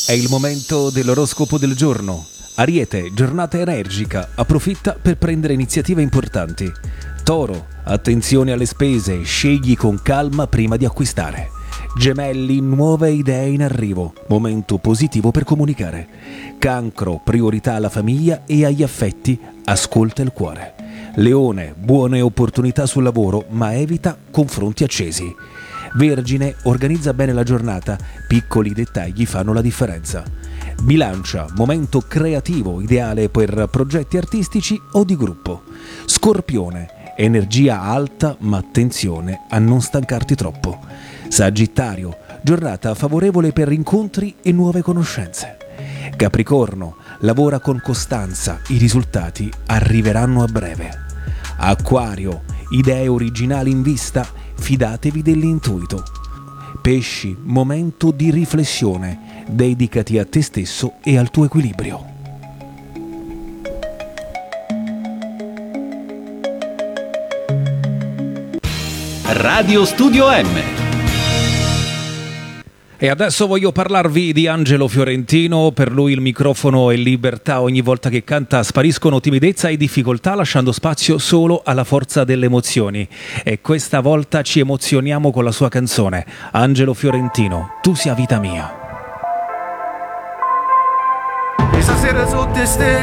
È il momento dell'oroscopo del giorno. Ariete, giornata energica, approfitta per prendere iniziative importanti. Toro, attenzione alle spese, scegli con calma prima di acquistare. Gemelli, nuove idee in arrivo, momento positivo per comunicare. Cancro, priorità alla famiglia e agli affetti, ascolta il cuore. Leone, buone opportunità sul lavoro, ma evita confronti accesi. Vergine, organizza bene la giornata, piccoli dettagli fanno la differenza. Bilancia, momento creativo, ideale per progetti artistici o di gruppo. Scorpione, energia alta ma attenzione a non stancarti troppo. Sagittario, giornata favorevole per incontri e nuove conoscenze. Capricorno, lavora con costanza, i risultati arriveranno a breve. Acquario, idee originali in vista, fidatevi dell'intuito. Pesci, momento di riflessione, dedicati a te stesso e al tuo equilibrio. Radio Studio M. E adesso voglio parlarvi di Angelo Fiorentino. Per lui il microfono è libertà, ogni volta che canta spariscono timidezza e difficoltà, lasciando spazio solo alla forza delle emozioni. E questa volta ci emozioniamo con la sua canzone. Angelo Fiorentino, Tu sia vita mia. E stasera sotto ste